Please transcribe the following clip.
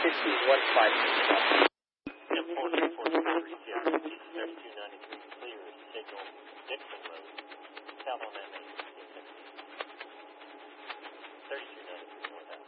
is what flight? Yeah, 443, yeah, 3293 clear, signal Dixon Road, south on that main.